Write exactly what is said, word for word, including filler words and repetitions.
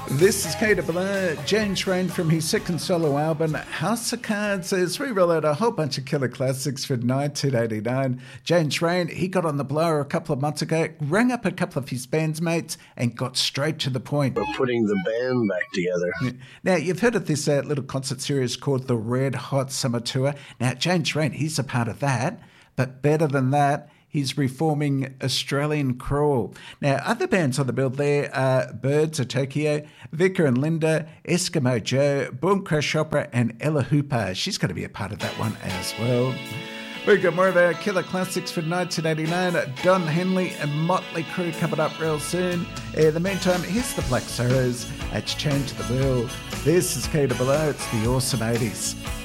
This is Kate Below. James Rain from his second solo album, House of Cards, as we roll out a whole bunch of killer classics for nineteen eighty-nine. James Rain, he got on the blower a couple of months ago, rang up a couple of his bandmates and got straight to the point. We're putting the band back together. Now, you've heard of this uh, little concert series called the Red Hot Summer Tour. Now, James Rain, he's a part of that, but better than that, he's reforming Australian Crawl. Now, other bands on the bill there are Birds of Tokyo, Vicar and Linda, Eskimo Joe, Boom Crash Opera, and Ella Hooper. She's going to be a part of that one as well. We've got more of our killer classics for nineteen eighty-nine. Don Henley and Motley Crue coming up real soon. In the meantime, here's the Black Sorrows. It's Change the Bill. This is Kate Below. It's the awesome eighties.